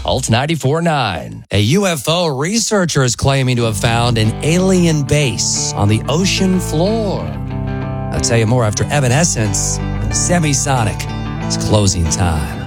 Pulse 94.9. A UFO researcher is claiming to have found an alien base on the ocean floor. I'll tell you more after Evanescence and Semisonic. It's closing time.